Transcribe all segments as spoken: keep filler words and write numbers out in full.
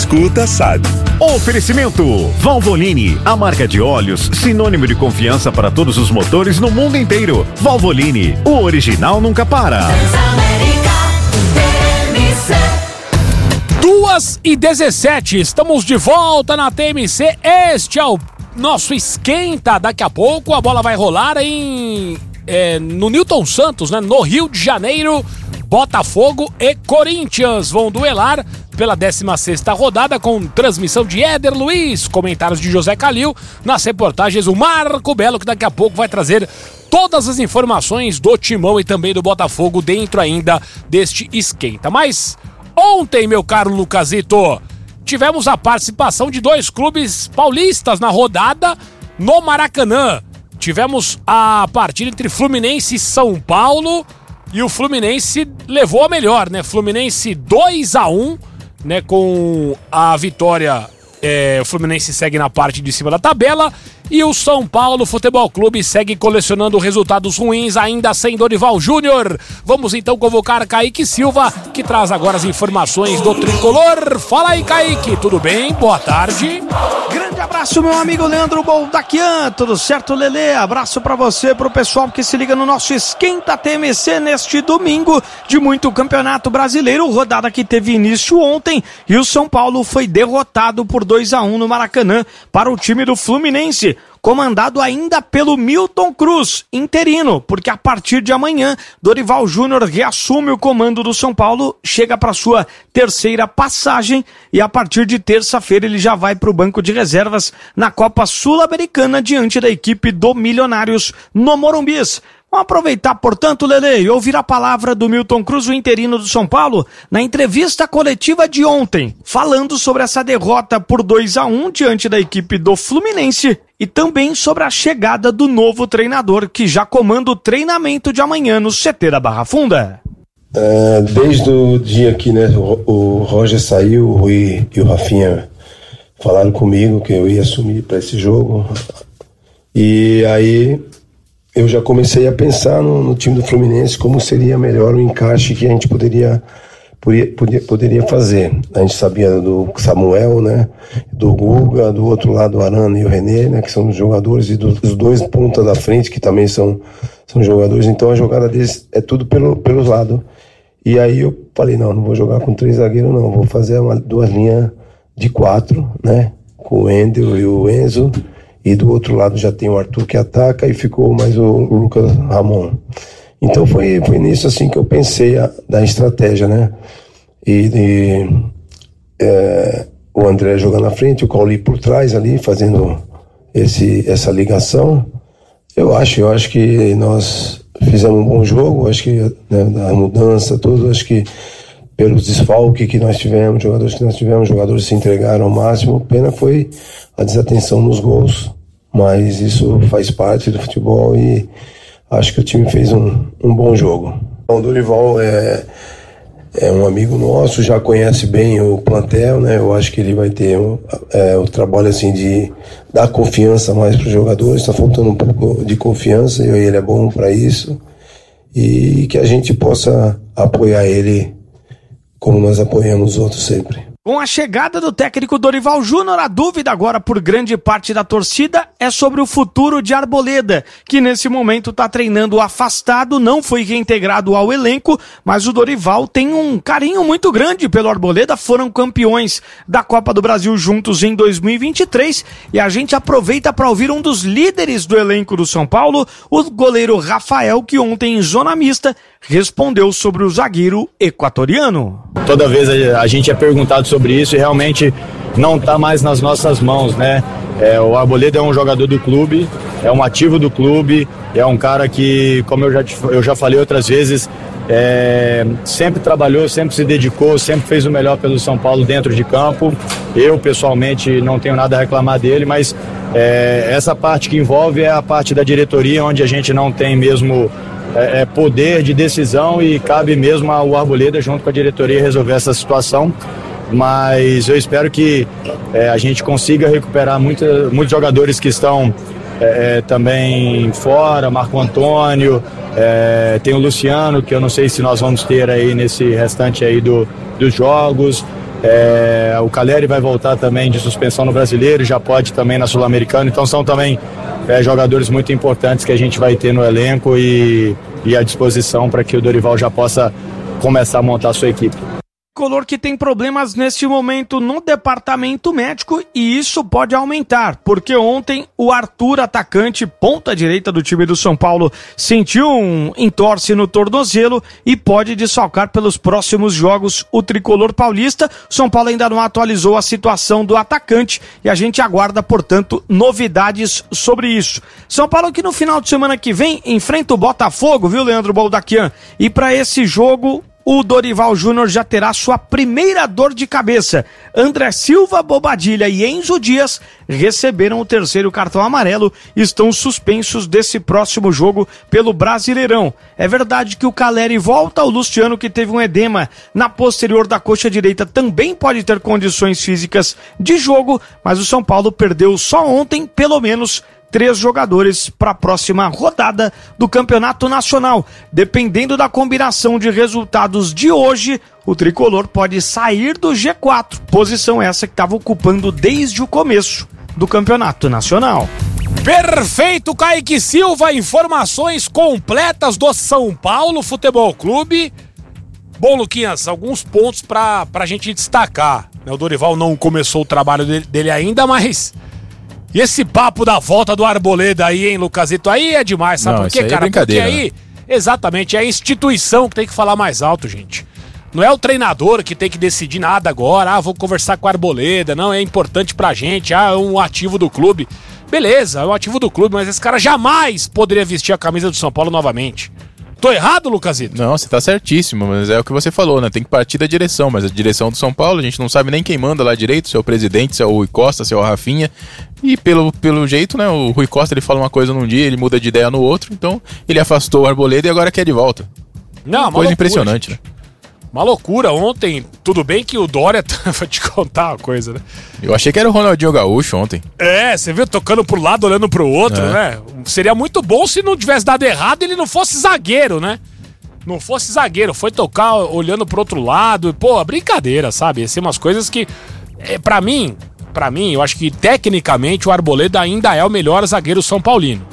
escuta sabe. Oferecimento Valvoline, a marca de óleos sinônimo de confiança para todos os motores no mundo inteiro. Valvoline, o original nunca para. duas e dezessete, estamos de volta na T M C. Este é o nosso esquenta. Daqui a pouco a bola vai rolar em é, no Newton Santos, né? No Rio de Janeiro. Botafogo e Corinthians vão duelar pela décima sexta rodada, com transmissão de Éder Luiz, comentários de José Calil, nas reportagens o Marco Belo, que daqui a pouco vai trazer todas as informações do Timão e também do Botafogo dentro ainda deste esquenta. Mas ontem, meu caro Lucasito, tivemos a participação de dois clubes paulistas na rodada no Maracanã. Tivemos a partida entre Fluminense e São Paulo, e o Fluminense levou a melhor, né? Fluminense dois a um, né? Com a vitória, é, o Fluminense segue na parte de cima da tabela. E o São Paulo Futebol Clube segue colecionando resultados ruins, ainda sem Dorival Júnior. Vamos então convocar Kaique Silva, que traz agora as informações do Tricolor. Fala aí, Kaique, tudo bem? Boa tarde. Grande abraço, meu amigo Leandro Boldaquian, tudo certo, Lelê? Abraço pra você, pro pessoal que se liga no nosso Esquenta T M C neste domingo de muito Campeonato Brasileiro, rodada que teve início ontem, e o São Paulo foi derrotado por dois a um no Maracanã para o time do Fluminense, comandado ainda pelo Milton Cruz, interino, porque a partir de amanhã, Dorival Júnior reassume o comando do São Paulo, chega para sua terceira passagem, e a partir de terça-feira ele já vai para o banco de reservas na Copa Sul-Americana, diante da equipe do Milionários no Morumbis. Vamos aproveitar, portanto, Lelê, e ouvir a palavra do Milton Cruz, o interino do São Paulo, na entrevista coletiva de ontem, falando sobre essa derrota por dois a um diante da equipe do Fluminense e também sobre a chegada do novo treinador que já comanda o treinamento de amanhã no C T da Barra Funda. É, desde o dia que, né, o, o Roger saiu, o Rui e o Rafinha falaram comigo que eu ia assumir para esse jogo, e aí eu já comecei a pensar no, no time do Fluminense, como seria melhor o encaixe que a gente poderia, poderia, poderia, poderia fazer. A gente sabia do Samuel, né, do Guga, do outro lado o Arana e o René, né, que são os jogadores, e dos, dos dois pontas da frente, que também são, são jogadores. Então a jogada deles é tudo pelo, pelos lados. E aí eu falei, não, não vou jogar com três zagueiros não, vou fazer uma, duas linhas de quatro, né, com o Wendel e o Enzo. E do outro lado já tem o Arthur que ataca, e ficou mais o, o Lucas Ramon. Então foi, foi nisso assim que eu pensei a, da estratégia, né? E, e é, o André jogando na frente, o Cauli por trás ali, fazendo esse, essa ligação. Eu acho, eu acho que nós fizemos um bom jogo, acho que, né, da mudança, tudo, acho que pelos desfalques que nós tivemos, jogadores que nós tivemos, jogadores se entregaram ao máximo. Pena foi a desatenção nos gols, mas isso faz parte do futebol e acho que o time fez um, um bom jogo. O Dorival é, é um amigo nosso, já conhece bem o plantel, né? Eu acho que ele vai ter um, é, o trabalho assim de dar confiança mais para os jogadores. Está faltando um pouco de confiança e ele é bom para isso, e que a gente possa apoiar ele como nós apoiamos os outros sempre. Com a chegada do técnico Dorival Júnior, a dúvida agora por grande parte da torcida é sobre o futuro de Arboleda, que nesse momento está treinando afastado, não foi reintegrado ao elenco, mas o Dorival tem um carinho muito grande pelo Arboleda, foram campeões da Copa do Brasil juntos em dois mil e vinte e três, e a gente aproveita para ouvir um dos líderes do elenco do São Paulo, o goleiro Rafael, que ontem em zona mista respondeu sobre o zagueiro equatoriano. Toda vez a gente é perguntado sobre isso e realmente não está mais nas nossas mãos, né? É, o Arboleda é um jogador do clube, é um ativo do clube, é um cara que, como eu já, eu já falei outras vezes, é, sempre trabalhou, sempre se dedicou, sempre fez o melhor pelo São Paulo dentro de campo. Eu, pessoalmente, não tenho nada a reclamar dele, mas é, essa parte que envolve é a parte da diretoria, onde a gente não tem mesmo É, é poder de decisão, e cabe mesmo ao Arboleda, junto com a diretoria, resolver essa situação. Mas eu espero que é, a gente consiga recuperar muita, muitos jogadores que estão é, também fora, Marco Antônio, é, tem o Luciano, que eu não sei se nós vamos ter aí nesse restante aí do, dos jogos. É, o Caleri vai voltar também de suspensão no Brasileiro, já pode também na Sul-Americana, então são também é, jogadores muito importantes que a gente vai ter no elenco e, e à disposição para que o Dorival já possa começar a montar a sua equipe. Tricolor que tem problemas neste momento no departamento médico e isso pode aumentar, porque ontem o Arthur, atacante, ponta direita do time do São Paulo, sentiu um entorse no tornozelo e pode desfalcar pelos próximos jogos o Tricolor paulista. São Paulo ainda não atualizou a situação do atacante e a gente aguarda, portanto, novidades sobre isso. São Paulo que no final de semana que vem enfrenta o Botafogo, viu, Leandro Boldaquian? E para esse jogo o Dorival Júnior já terá sua primeira dor de cabeça. André Silva, Bobadilha e Enzo Dias receberam o terceiro cartão amarelo e estão suspensos desse próximo jogo pelo Brasileirão. É verdade que o Caleri volta, o Luciano, que teve um edema na posterior da coxa direita, também pode ter condições físicas de jogo, mas o São Paulo perdeu só ontem, pelo menos, três jogadores para a próxima rodada do Campeonato Nacional. Dependendo da combinação de resultados de hoje, o Tricolor pode sair do G quatro, posição essa que estava ocupando desde o começo do Campeonato Nacional. Perfeito, Kaique Silva, informações completas do São Paulo Futebol Clube. Bom, Luquinhas, alguns pontos para a gente destacar. O Dorival não começou o trabalho dele, dele ainda, mas... E esse papo da volta do Arboleda aí, hein, Lucasito? Aí é demais, sabe não, por quê, é cara? Porque aí, exatamente, é a instituição que tem que falar mais alto, gente. Não é o treinador que tem que decidir nada agora. Ah, vou conversar com o Arboleda. Não, é importante pra gente. Ah, é um ativo do clube. Beleza, é um ativo do clube, mas esse cara jamais poderia vestir a camisa do São Paulo novamente. Tô errado, Lucasito? Não, você tá certíssimo, mas é o que você falou, né? Tem que partir da direção, mas a direção do São Paulo, a gente não sabe nem quem manda lá direito, se é o presidente, se é o Rui Costa, se é o Rafinha. E pelo, pelo jeito, né, o Rui Costa, ele fala uma coisa num dia, ele muda de ideia no outro, então ele afastou o Arboleda e agora quer de volta. Não, uma coisa loucura, impressionante, gente. né? Uma loucura ontem, tudo bem que o Dória, vou te contar uma coisa, né? Eu achei que era o Ronaldinho Gaúcho ontem. É, você viu, tocando pro lado, olhando pro outro, é. né? Seria muito bom se não tivesse dado errado e ele não fosse zagueiro, né? Não fosse zagueiro, foi tocar olhando pro outro lado, pô, brincadeira, sabe? Assim, umas coisas que, é, pra mim, pra mim, eu acho que tecnicamente o Arboleda ainda é o melhor zagueiro são paulino.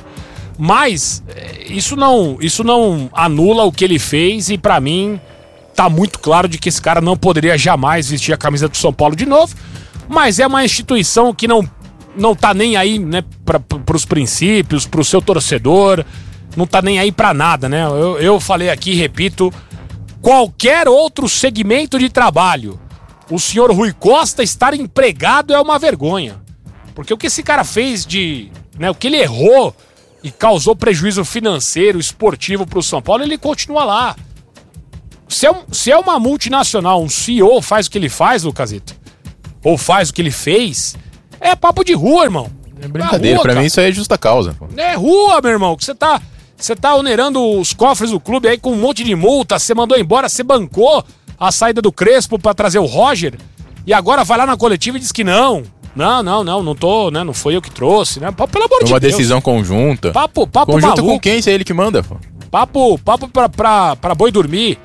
Mas, isso não, isso não anula o que ele fez e pra mim... Tá muito claro de que esse cara não poderia jamais vestir a camisa do São Paulo de novo, mas é uma instituição que não, não tá nem aí, né, pra, pros princípios, pro seu torcedor, não tá nem aí pra nada, né? Eu, eu falei aqui, repito, qualquer outro segmento de trabalho, o senhor Rui Costa estar empregado é uma vergonha, porque o que esse cara fez de, né, o que ele errou e causou prejuízo financeiro, esportivo pro São Paulo, ele continua lá. Se é, um, se é uma multinacional, um C E O faz o que ele faz, Lucasito, ou faz o que ele fez, é papo de rua, irmão. É brincadeira, é rua, pra cara. Mim isso aí é justa causa. Pô. É rua, meu irmão, que você tá, você tá onerando os cofres do clube aí com um monte de multa, você mandou embora, você bancou a saída do Crespo pra trazer o Roger, e agora vai lá na coletiva e diz que não. Não, não, não, não tô, né, não foi eu que trouxe, né, pelo amor de Deus. Uma decisão conjunta. Papo, papo conjunta maluco. Com quem? Se é ele que manda, pô. Papo, papo pra, pra, pra boi dormir.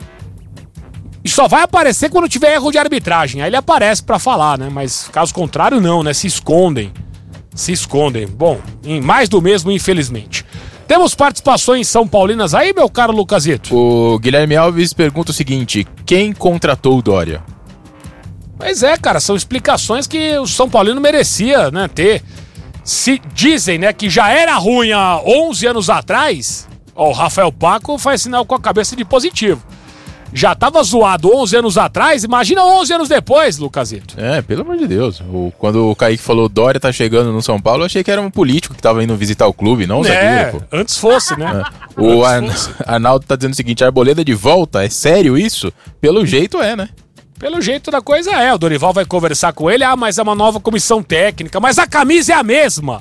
E só vai aparecer quando tiver erro de arbitragem. Aí ele aparece pra falar, né? Mas caso contrário, não, né? Se escondem. Se escondem. Bom, em mais do mesmo, infelizmente. Temos participações são paulinas aí, meu caro Lucasito? O Guilherme Alves pergunta o seguinte: quem contratou o Dória? Pois é, cara, são explicações que o São Paulino merecia, né, ter. Se dizem, né, que já era ruim há onze anos atrás, ó, o Rafael Paco faz sinal com a cabeça de positivo. Já tava zoado onze anos atrás, imagina onze anos depois, Lucasito. É, pelo amor de Deus. O, quando o Kaique falou Dória tá chegando no São Paulo, eu achei que era um político que tava indo visitar o clube, não o é, zagueiro, pô. Antes fosse, né? É. O Ar... Arnaldo tá dizendo o seguinte: Arboleda de volta? É sério isso? Pelo jeito é, né? Pelo jeito da coisa é. O Dorival vai conversar com ele, ah, mas é uma nova comissão técnica. Mas a camisa é a mesma.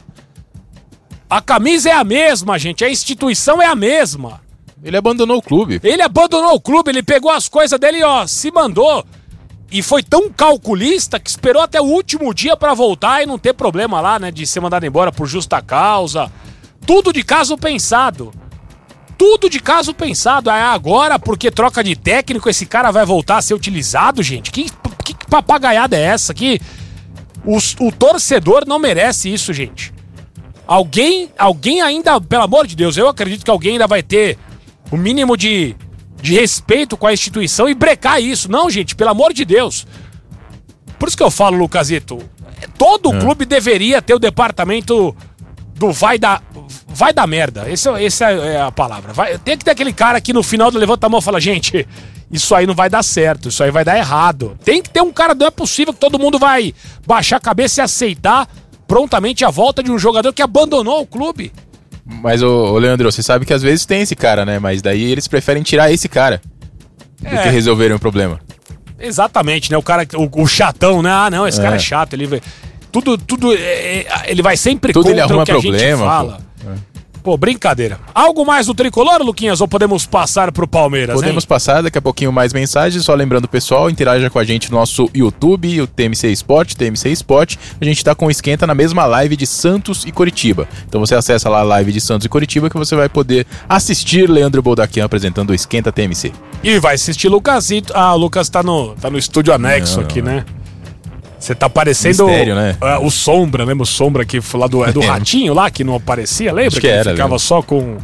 A camisa é a mesma, gente. A instituição é a mesma. Ele abandonou o clube. Ele abandonou o clube, ele pegou as coisas dele e, ó, se mandou. E foi tão calculista que esperou até o último dia pra voltar e não ter problema lá, né, de ser mandado embora por justa causa. Tudo de caso pensado. Tudo de caso pensado. É agora, porque troca de técnico, esse cara vai voltar a ser utilizado, gente? Que, que, que papagaiada é essa? Que o, o torcedor não merece isso, gente. Alguém, alguém ainda, pelo amor de Deus, eu acredito que alguém ainda vai ter o mínimo de, de respeito com a instituição e brecar isso. Não, gente, pelo amor de Deus. Por isso que eu falo, Lucasito, todo é. clube deveria ter o departamento do vai dar, vai dar merda. Esse, essa é a palavra. Vai, tem que ter aquele cara que no final do levanta a mão e fala, gente, isso aí não vai dar certo, isso aí vai dar errado. Tem que ter um cara, não é possível que todo mundo vai baixar a cabeça e aceitar prontamente a volta de um jogador que abandonou o clube. Mas, ô, ô Leandro, você sabe que às vezes tem esse cara, né? Mas daí eles preferem tirar esse cara é. do que resolverem o problema. Exatamente, né? O cara, o, o chatão, né? Ah, não, esse é. cara é chato, ele tudo, tudo, é, ele vai sempre tudo contra ele arruma o que problema, a gente fala. Pô. É. Pô, brincadeira. Algo mais do Tricolor, Luquinhas, ou podemos passar pro Palmeiras, Podemos hein? passar, daqui a pouquinho mais mensagens. Só lembrando, pessoal, interaja com a gente no nosso YouTube, o T M C Sport, T M C Sport. A gente tá com o Esquenta na mesma live de Santos e Coritiba. Então você acessa lá a live de Santos e Coritiba que você vai poder assistir Leandro Boldaquian apresentando o Esquenta T M C. E vai assistir Lucasito. Ah, o Lucas tá no, tá no estúdio anexo não, aqui, não. né? Você tá parecendo Mistério, né? uh, o Sombra, lembra o Sombra que foi lá do, é do Ratinho lá, que não aparecia, lembra? Acho que, que era, ele ficava lembra? só com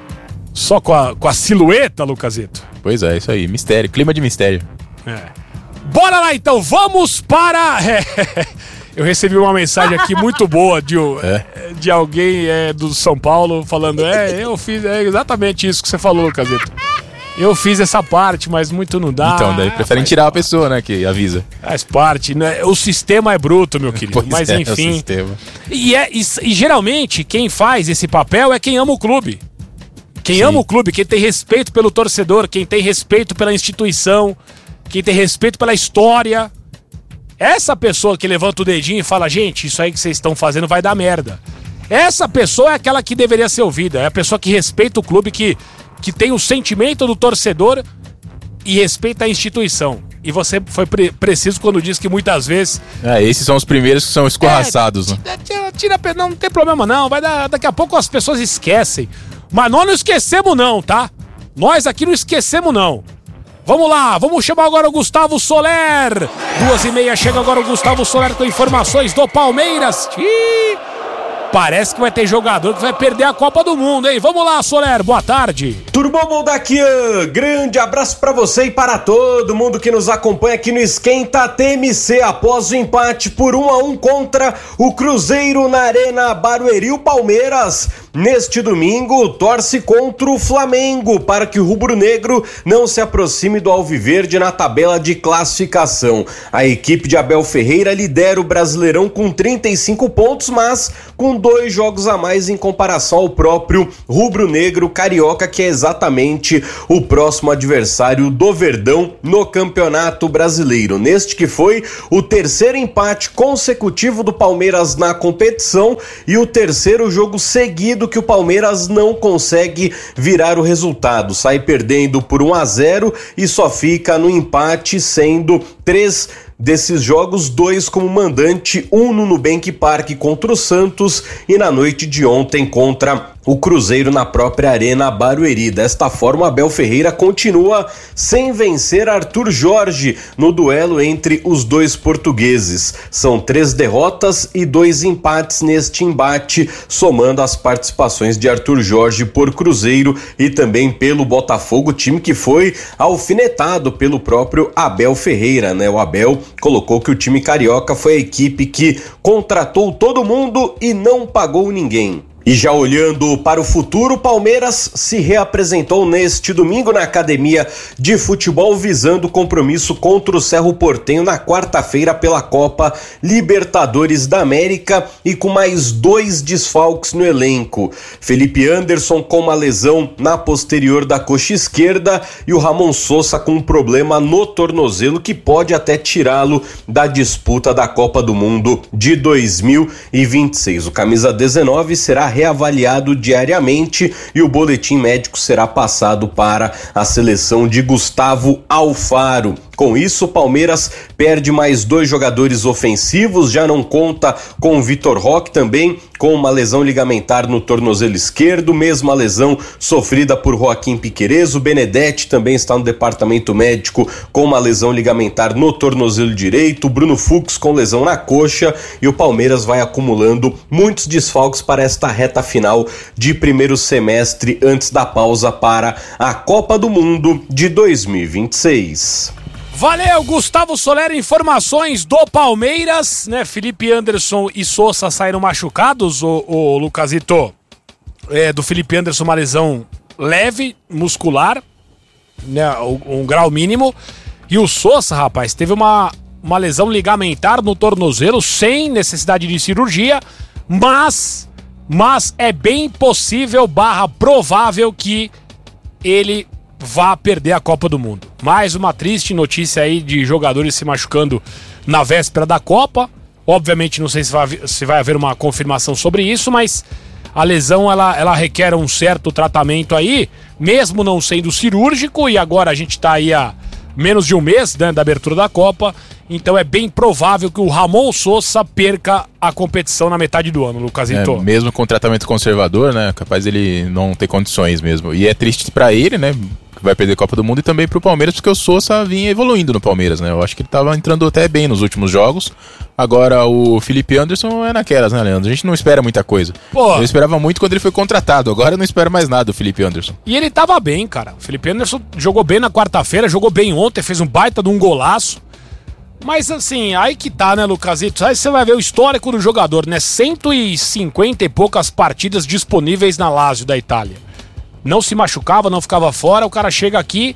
só com a, com a silhueta, Lucasito. Pois é, isso aí, mistério, clima de mistério. É. Bora lá então, vamos para... Eu recebi uma mensagem aqui muito boa de, é? de alguém é, do São Paulo falando, é, eu fiz é exatamente isso que você falou, Lucasito. Eu fiz essa parte, mas muito não dá. Então, daí preferem tirar a pessoa, né, que avisa. Faz parte, né? O sistema é bruto, meu querido. Pois mas é, enfim. o sistema. E, é, e, e geralmente, quem faz esse papel é quem ama o clube. Quem Sim. ama o clube, quem tem respeito pelo torcedor, quem tem respeito pela instituição, quem tem respeito pela história. Essa pessoa que levanta o dedinho e fala, gente, isso aí que vocês estão fazendo vai dar merda. Essa pessoa é aquela que deveria ser ouvida. É a pessoa que respeita o clube, que... que tem o sentimento do torcedor e respeita a instituição. E você foi pre- preciso quando disse que muitas vezes... É, esses são os primeiros que são escorraçados, é, né? Tira, tira, não, não tem problema não, vai dar, daqui a pouco as pessoas esquecem. Mas nós não esquecemos não, tá? Nós aqui não esquecemos não. Vamos lá, vamos chamar agora o Gustavo Soler. Duas e meia, chega agora o Gustavo Soler com informações do Palmeiras. Ih! Parece que vai ter jogador que vai perder a Copa do Mundo, hein? Vamos lá, Soler, boa tarde. Turbão Boldaquian, grande abraço pra você e para todo mundo que nos acompanha aqui no Esquenta T M C. Após o empate por um a um contra o Cruzeiro na Arena Barueri, o Palmeiras, neste domingo, torce contra o Flamengo para que o rubro-negro não se aproxime do Alviverde na tabela de classificação. A equipe de Abel Ferreira lidera o Brasileirão com trinta e cinco pontos, mas com dois jogos a mais em comparação ao próprio rubro-negro carioca, que é exatamente o próximo adversário do Verdão no Campeonato Brasileiro. Neste que foi o terceiro empate consecutivo do Palmeiras na competição e o terceiro jogo seguido que o Palmeiras não consegue virar o resultado. Sai perdendo por um a zero e só fica no empate, sendo três desses jogos, dois como mandante, um no Nubank Park contra o Santos e na noite de ontem contra o Cruzeiro na própria Arena Barueri. Desta forma, Abel Ferreira continua sem vencer Arthur Jorge no duelo entre os dois portugueses. São três derrotas e dois empates neste embate, somando as participações de Arthur Jorge por Cruzeiro e também pelo Botafogo, time que foi alfinetado pelo próprio Abel Ferreira, né? O Abel colocou que o time carioca foi a equipe que contratou todo mundo e não pagou ninguém. E já olhando para o futuro, o Palmeiras se reapresentou neste domingo na academia de futebol, visando o compromisso contra o Cerro Porteño na quarta-feira pela Copa Libertadores da América e com mais dois desfalques no elenco. Felipe Anderson com uma lesão na posterior da coxa esquerda e o Ramon Sosa com um problema no tornozelo que pode até tirá-lo da disputa da Copa do Mundo de dois mil e vinte e seis. O camisa dezenove será reavaliado diariamente e o boletim médico será passado para a seleção de Gustavo Alfaro. Com isso, o Palmeiras perde mais dois jogadores ofensivos, já não conta com o Vitor Roque, também com uma lesão ligamentar no tornozelo esquerdo, mesma lesão sofrida por Joaquim Piquerez. O Benedetti também está no departamento médico com uma lesão ligamentar no tornozelo direito, o Bruno Fux com lesão na coxa, e o Palmeiras vai acumulando muitos desfalques para esta reta final de primeiro semestre antes da pausa para a Copa do Mundo de dois mil e vinte e seis. Valeu, Gustavo Soler, informações do Palmeiras, né? Felipe Anderson e Sousa saíram machucados, o, o Lucasito. É, do Felipe Anderson uma lesão leve, muscular, né? Um, um grau mínimo. E o Sousa, rapaz, teve uma, uma lesão ligamentar no tornozelo, sem necessidade de cirurgia, mas, mas é bem possível, barra provável, que ele vá perder a Copa do Mundo. Mais uma triste notícia aí de jogadores se machucando na véspera da Copa. Obviamente não sei se vai, se vai haver uma confirmação sobre isso, mas a lesão ela, ela requer um certo tratamento aí, mesmo não sendo cirúrgico, e agora a gente tá aí há menos de um mês, né, da abertura da Copa, então é bem provável que o Ramon Sousa perca a competição na metade do ano, Lucasito. É, mesmo com tratamento conservador, né, capaz ele não ter condições mesmo. E é triste pra ele, né, que vai perder a Copa do Mundo, e também pro Palmeiras, porque o Sousa vinha evoluindo no Palmeiras, né, eu acho que ele tava entrando até bem nos últimos jogos. Agora o Felipe Anderson é naquelas, né, Leandro? A gente não espera muita coisa. Pô, eu esperava muito quando ele foi contratado, agora eu não espero mais nada do Felipe Anderson. E ele tava bem, cara. O Felipe Anderson jogou bem na quarta-feira, jogou bem ontem, fez um baita de um golaço. Mas assim, aí que tá, né, Lucasito? Aí você vai ver o histórico do jogador, né? cento e cinquenta e poucas partidas disponíveis na Lazio da Itália. Não se machucava, não ficava fora, o cara chega aqui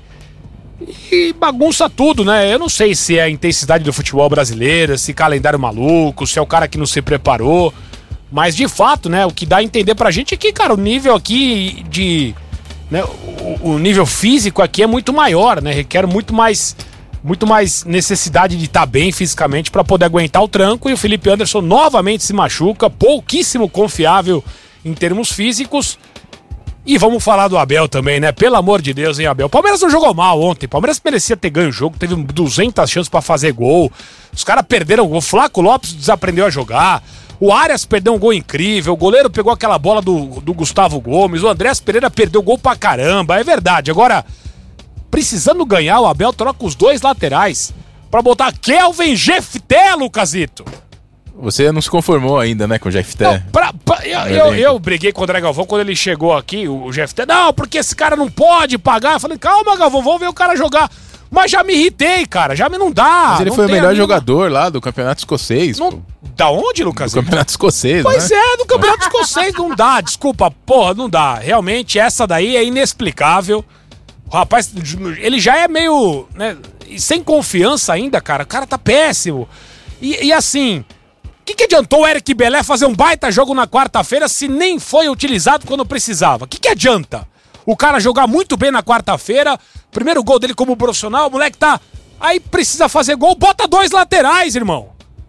e bagunça tudo, né? Eu não sei se é a intensidade do futebol brasileiro, se calendário maluco, se é o cara que não se preparou. Mas de fato, né, o que dá a entender pra gente é que, cara, o nível aqui de... né, o, o nível físico aqui é muito maior, né? Requer muito mais... muito mais necessidade de estar bem fisicamente para poder aguentar o tranco, e o Felipe Anderson novamente se machuca, pouquíssimo confiável em termos físicos. E vamos falar do Abel também, né? Pelo amor de Deus, hein, Abel? O Palmeiras não jogou mal ontem, o Palmeiras merecia ter ganho o jogo, teve duzentas chances para fazer gol, os caras perderam o gol, Flaco Lopes desaprendeu a jogar, o Arias perdeu um gol incrível, o goleiro pegou aquela bola do, do Gustavo Gomes, o Andrés Pereira perdeu gol pra caramba, é verdade. Agora, precisando ganhar, o Abel troca os dois laterais pra botar Kelvin Jefté, Lucasito. Você não se conformou ainda, né, com o Jefté? Não, pra, pra, eu, eu, eu briguei com o André Galvão quando ele chegou aqui, o, o Jefté. Não, porque esse cara não pode pagar. Eu falei, calma, Galvão, vamos ver o cara jogar. Mas já me irritei, cara, já me não dá. Mas ele não foi o melhor nenhuma... jogador lá do Campeonato Escocês. Não... Da onde, Lucasito? Do Campeonato Escocês, Pois né? é, do Campeonato Escocês não dá, desculpa, porra, não dá. Realmente, essa daí é inexplicável. O rapaz, ele já é meio, né, sem confiança ainda, cara. O cara tá péssimo. E, e assim, o que, que adiantou o Eric Belé fazer um baita jogo na quarta-feira se nem foi utilizado quando precisava? O que, que adianta o cara jogar muito bem na quarta-feira, primeiro gol dele como profissional, o moleque tá... Aí precisa fazer gol, bota dois laterais, irmão.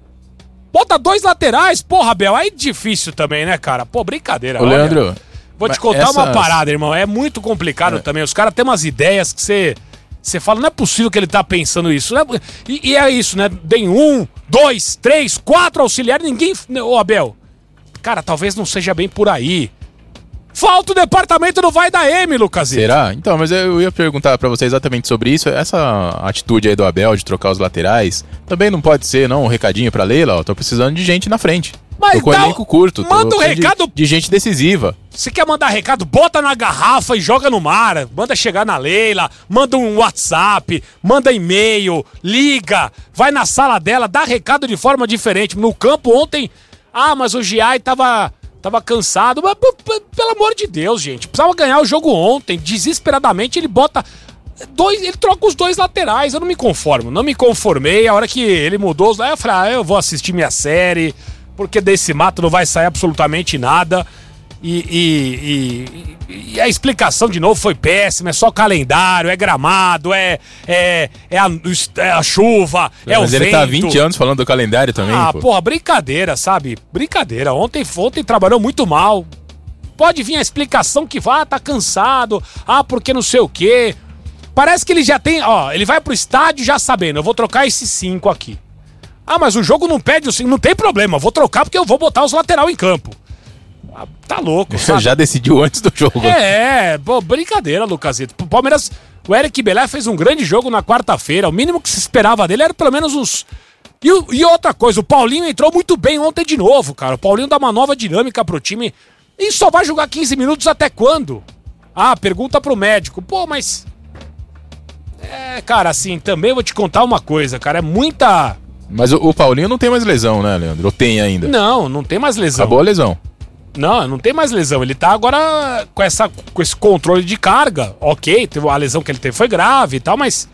Bota dois laterais, porra, Bel. Aí difícil também, né, cara? Pô, brincadeira. Ô, olha. Leandro... Vou te contar essas... uma parada, irmão. É muito complicado é. também. Os caras têm umas ideias que você... Você fala, não é possível que ele tá pensando isso. Né? E, e é isso, né? Tem um, dois, três, quatro auxiliares, ninguém... Ô, Abel, cara, talvez não seja bem por aí. Falta o departamento do Vai da M, Lucasito. Será? Então, mas eu ia perguntar pra você exatamente sobre isso. Essa atitude aí do Abel de trocar os laterais, também não pode ser, não, um recadinho pra Leila, ó, tô precisando de gente na frente. Mas tô com dá, elenco curto. Manda um recado... De, de gente decisiva. Você quer mandar recado? Bota na garrafa e joga no mar. Manda chegar na Leila, manda um WhatsApp, manda e-mail, liga, vai na sala dela, dá recado de forma diferente. No campo ontem, ah, mas o Giai tava... Tava cansado, mas p- p- pelo amor de Deus, gente. Precisava ganhar o jogo ontem. Desesperadamente ele bota dois, ele troca os dois laterais. Eu não me conformo, não me conformei. A hora que ele mudou, aí eu falei, ah, eu vou assistir minha série, porque desse mato não vai sair absolutamente nada. E, e, e, e a explicação de novo foi péssima. É só calendário, é gramado, é, é, é, a, é a chuva, é, é o vento. Mas ele tá há vinte anos falando do calendário também. Ah, pô. porra, brincadeira, sabe? Brincadeira. Ontem, ontem trabalhou muito mal. Pode vir a explicação que vá, ah, tá cansado. Ah, porque não sei o quê. parece que ele já tem, ó, ele vai pro estádio já sabendo, eu vou trocar esses cinco aqui. Ah, mas o jogo não pede os cinco, não tem problema, eu vou trocar porque eu vou botar os lateral em campo. Ah, tá louco, sabe? Já decidiu antes do jogo. É, pô, brincadeira, Lucasito. O Palmeiras, o Eric Belé fez um grande jogo na quarta-feira, o mínimo que se esperava dele era pelo menos uns... E, e outra coisa, o Paulinho entrou muito bem ontem de novo, cara. O Paulinho dá uma nova dinâmica pro time e só vai jogar quinze minutos até quando? Ah, pergunta pro médico. Pô, mas... É, cara, assim, também vou te contar uma coisa, cara, é muita... Mas o, o Paulinho não tem mais lesão, né, Leandro? Ou tem ainda? Não, não tem mais lesão. Acabou a lesão. Não, não tem mais lesão. Ele tá agora com, essa, com esse controle de carga. Ok, a lesão que ele teve foi grave e tal, mas...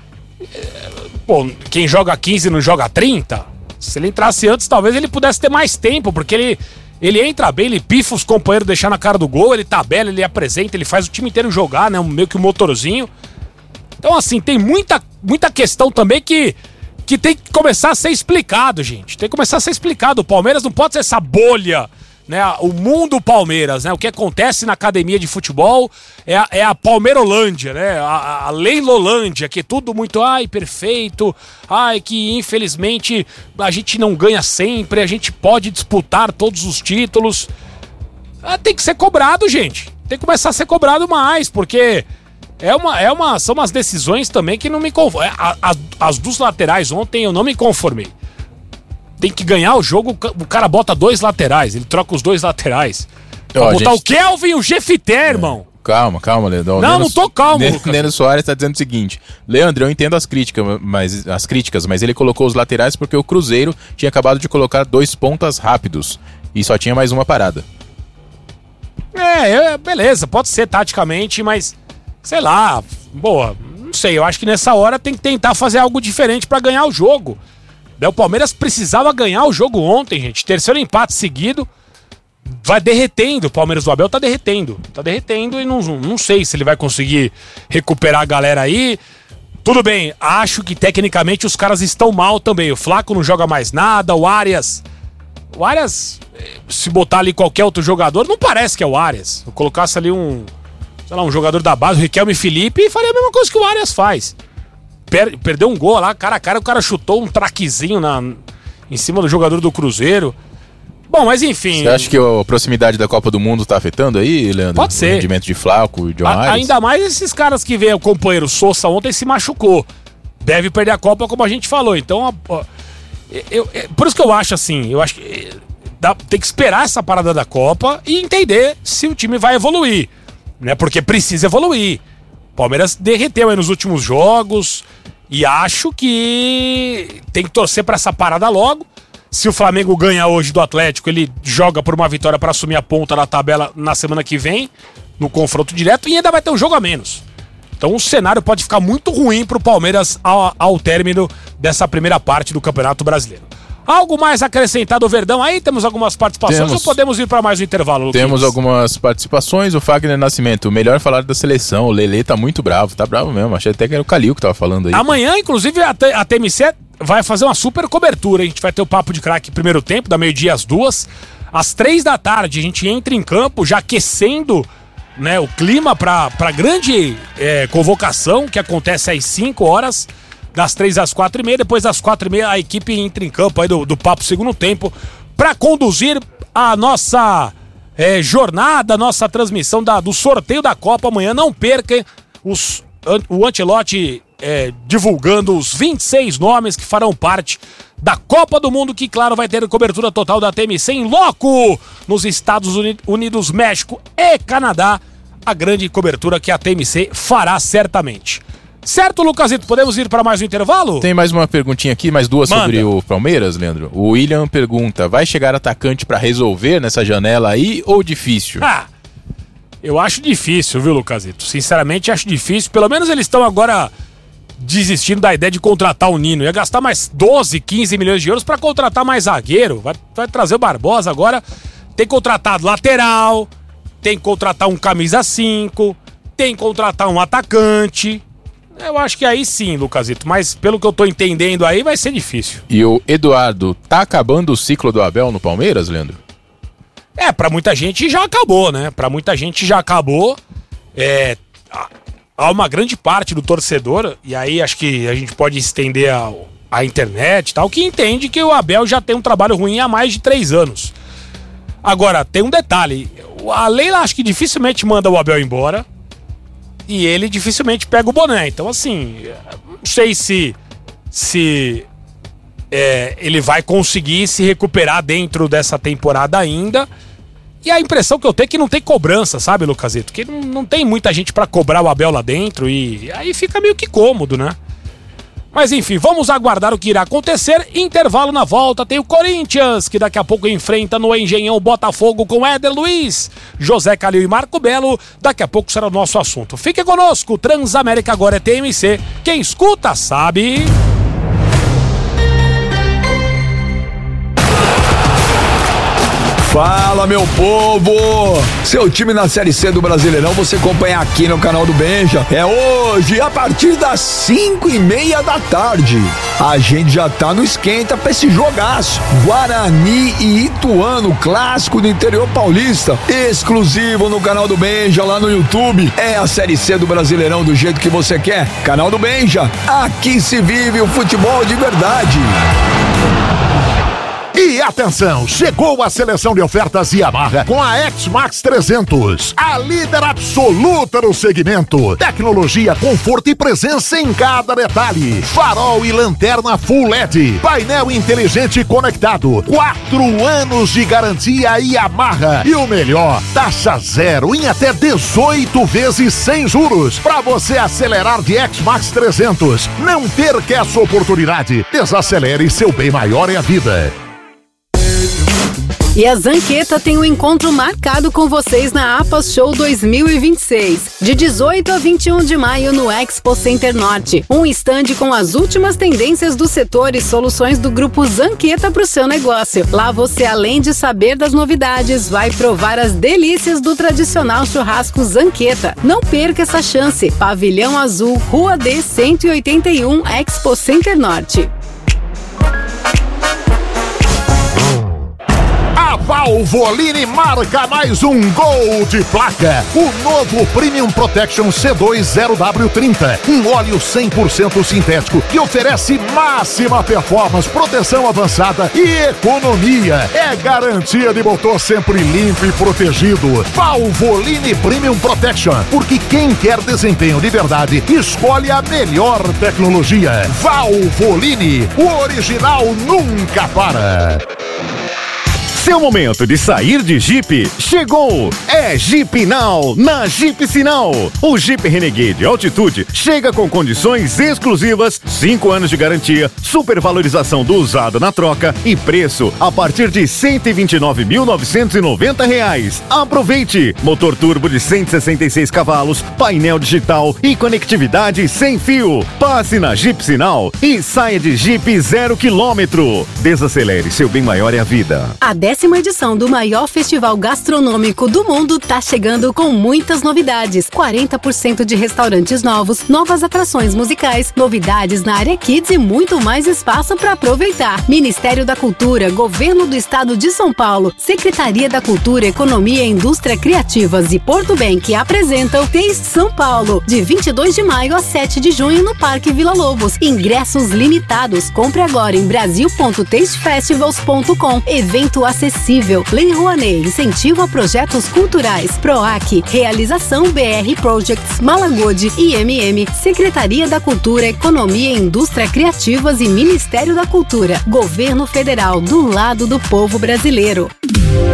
Pô, quem joga quinze não joga trinta? Se ele entrasse antes, talvez ele pudesse ter mais tempo, porque ele, ele entra bem, ele pifa os companheiros, deixar na cara do gol, ele tabela, ele apresenta, ele faz o time inteiro jogar, né? Meio que um motorzinho. Então, assim, tem muita, muita questão também que, que tem que começar a ser explicado, gente. Tem que começar a ser explicado. O Palmeiras não pode ser essa bolha, né? O mundo Palmeiras, né? O que acontece na academia de futebol é a, é a Palmeirolândia, né? A, a Leilolândia, que é tudo muito, ai, perfeito, ai, que infelizmente a gente não ganha sempre, a gente pode disputar todos os títulos. Ah, tem que ser cobrado, gente. Tem que começar a ser cobrado mais, porque é uma, é uma, são umas decisões também que não me conformam. As, as dos laterais ontem eu não me conformei. Tem que ganhar o jogo, o cara bota dois laterais, ele troca os dois laterais. Pra Ó, botar gente... o Kelvin e o Gefité, irmão. Calma, calma, Leandro. Não, não tô calmo, Leandro, Lucas. Leandro Soares tá dizendo o seguinte: Leandro, eu entendo as críticas, mas, as críticas, mas ele colocou os laterais porque o Cruzeiro tinha acabado de colocar dois pontas rápidos e só tinha mais uma parada. É, é, beleza, pode ser taticamente, mas sei lá, boa, não sei, eu acho que nessa hora tem que tentar fazer algo diferente pra ganhar o jogo. O Palmeiras precisava ganhar o jogo ontem, gente. Terceiro empate seguido. Vai derretendo. O Palmeiras do Abel tá derretendo. Tá derretendo e não, não sei se ele vai conseguir recuperar a galera aí. Tudo bem, acho que tecnicamente os caras estão mal também. O Flaco não joga mais nada. O Arias... O Arias, se botar ali qualquer outro jogador, não parece que é o Arias. Se eu colocasse ali um... Sei lá, um jogador da base, o Riquelme Felipe, faria a mesma coisa que o Arias faz. Per, perdeu um gol lá, cara a cara, o cara chutou um traquezinho na, em cima do jogador do Cruzeiro. Bom, mas enfim... Você acha que a proximidade da Copa do Mundo tá afetando aí, Leandro? Pode ser. O rendimento de Flaco e John Arias? Ainda mais esses caras que veio, o companheiro Sousa ontem se machucou. Deve perder a Copa, como a gente falou. Então, ó, eu, eu, por isso que eu acho assim, eu acho que dá, tem que esperar essa parada da Copa e entender se o time vai evoluir, né? Porque precisa evoluir. Palmeiras derreteu aí nos últimos jogos e acho que tem que torcer pra essa parada logo. Se o Flamengo ganha hoje do Atlético, ele joga por uma vitória pra assumir a ponta da tabela na semana que vem, no confronto direto, e ainda vai ter um jogo a menos. Então o cenário pode ficar muito ruim pro Palmeiras ao, ao término dessa primeira parte do Campeonato Brasileiro. Algo mais acrescentado, Verdão? Aí temos algumas participações temos, ou podemos ir para mais um intervalo, Luquinhas? Temos algumas participações. O Fagner Nascimento, melhor falar da seleção. O Lelê tá muito bravo, tá bravo mesmo. Achei até que era o Calil que tava falando aí. Amanhã, inclusive, a, T- a T M C vai fazer uma super cobertura. A gente vai ter o Papo de Craque primeiro tempo, da meio-dia às duas. Às três da tarde, a gente entra em campo, já aquecendo, né, o clima para a grande é, convocação, que acontece às cinco horas. Das três às quatro e meia, depois das quatro e meia a equipe entra em campo aí do, do Papo Segundo Tempo para conduzir a nossa é, jornada, a nossa transmissão da, do sorteio da Copa amanhã. Não perca os, o Ancelotti é, divulgando os vinte e seis nomes que farão parte da Copa do Mundo, que claro vai ter cobertura total da T M C em loco nos Estados Unidos, México e Canadá. A grande cobertura que a T M C fará certamente. Certo, Lucasito? Podemos ir para mais um intervalo? Tem mais uma perguntinha aqui, mais duas Manda. sobre o Palmeiras, Leandro. O William pergunta, vai chegar atacante para resolver nessa janela aí ou difícil? Ah, eu acho difícil, viu, Lucasito? Sinceramente, acho difícil. Pelo menos eles estão agora desistindo da ideia de contratar o Nino. Ia gastar mais doze, quinze milhões de euros para contratar mais zagueiro. Vai, vai trazer o Barbosa agora. Tem contratado lateral, tem que contratar um camisa cinco, tem que contratar um atacante. Eu acho que aí sim, Lucasito, mas pelo que eu tô entendendo aí, vai ser difícil. E o Eduardo, tá acabando o ciclo do Abel no Palmeiras, Leandro? É, pra muita gente já acabou, né? Pra muita gente já acabou. É, há uma grande parte do torcedor, e aí acho que a gente pode estender a, a internet e tal, que entende que o Abel já tem um trabalho ruim há mais de três anos. Agora, tem um detalhe, a Leila acho que dificilmente manda o Abel embora, e ele dificilmente pega o boné. Então, assim, não sei se, se é, ele vai conseguir se recuperar dentro dessa temporada ainda. E a impressão que eu tenho é que não tem cobrança, sabe, Lucasito? Que não, não tem muita gente pra cobrar o Abel lá dentro e aí fica meio que cômodo, né? Mas enfim, vamos aguardar o que irá acontecer. Intervalo na volta, tem o Corinthians, que daqui a pouco enfrenta no Engenhão Botafogo com Éder Luiz, José Calil e Marco Belo. Daqui a pouco será o nosso assunto. Fique conosco, Transamérica agora é T M C. Quem escuta sabe... Fala, meu povo! Seu time na Série C do Brasileirão você acompanha aqui no canal do Benja. É hoje, a partir das cinco e meia da tarde. A gente já tá no esquenta pra esse jogaço. Guarani e Ituano, clássico do interior paulista. Exclusivo no canal do Benja, lá no YouTube. É a Série C do Brasileirão do jeito que você quer. Canal do Benja, aqui se vive o futebol de verdade. E atenção, chegou a seleção de ofertas Yamaha com a X-Max trezentos, a líder absoluta no segmento. Tecnologia, conforto e presença em cada detalhe. Farol e lanterna Full L E D, painel inteligente conectado, quatro anos de garantia Yamaha. E o melhor, taxa zero em até dezoito vezes sem juros, para você acelerar de X-Max trezentos. Não perca essa oportunidade. Desacelere, seu bem maior é a vida. E a Zanqueta tem um encontro marcado com vocês na APAS Show dois mil e vinte e seis, de dezoito a vinte e um de maio no Expo Center Norte. Um estande com as últimas tendências do setor e soluções do grupo Zanqueta para o seu negócio. Lá você, além de saber das novidades, vai provar as delícias do tradicional churrasco Zanqueta. Não perca essa chance. Pavilhão Azul, Rua D cento e oitenta e um, Expo Center Norte. A Valvoline marca mais um gol de placa. O novo Premium Protection C dois zero W trinta. Um óleo cem por cento sintético que oferece máxima performance, proteção avançada e economia. É garantia de motor sempre limpo e protegido. Valvoline Premium Protection. Porque quem quer desempenho de verdade, escolhe a melhor tecnologia. Valvoline. O original nunca para. Seu momento de sair de Jeep chegou! É Jeep Now, na Jeep Sinal. O Jeep Renegade Altitude chega com condições exclusivas, cinco anos de garantia, supervalorização do usado na troca e preço a partir de cento e vinte e nove mil novecentos e noventa reais. Aproveite! Motor turbo de cento e sessenta e seis cavalos, painel digital e conectividade sem fio. Passe na Jeep Sinal e saia de Jeep zero quilômetro. Desacelere, seu bem maior é a vida. A décima edição do maior festival gastronômico do mundo tá chegando com muitas novidades. quarenta por cento de restaurantes novos, novas atrações musicais, novidades na área Kids e muito mais espaço para aproveitar. Ministério da Cultura, Governo do Estado de São Paulo, Secretaria da Cultura, Economia e Indústria Criativas e Porto Bank apresentam Taste São Paulo, de vinte e dois de maio a sete de junho no Parque Vila Lobos. Ingressos limitados. Compre agora em brasil ponto taste festivals ponto com. Evento acessível. Lei Rouanet, incentivo a projetos culturais. PROAC, realização B R Projects, Malagode, I M M, Secretaria da Cultura, Economia e Indústria Criativas e Ministério da Cultura. Governo Federal, do lado do povo brasileiro.